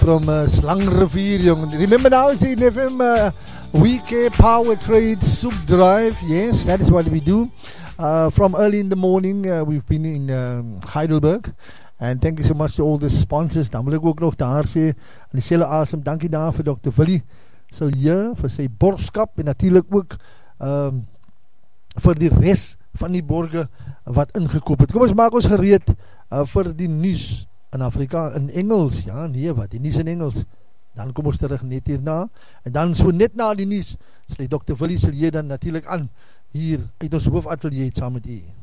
from Slangrivier, jongen. Remember now is the FM weekend power trade soup drive. Yes, that is what we do. From early in the morning, we've been in Heidelberg. And thank you so much to all the sponsors. Dan wil ek ook nog daar sê, en die selle asem, dankie daar vir Dr. Willie Silje, vir sy borgskap, en natuurlijk ook vir die rest van die borge wat ingekoop het. Kom ons maak ons gereed vir die nuus in Afrika, in Engels, ja, nee, wat, die nuus in Engels, dan kom ons terug net hierna, en dan so net na die nuus, sluit Dr. Willie Silje dan natuurlijk aan, hier uit ons hoofatelier saam met u.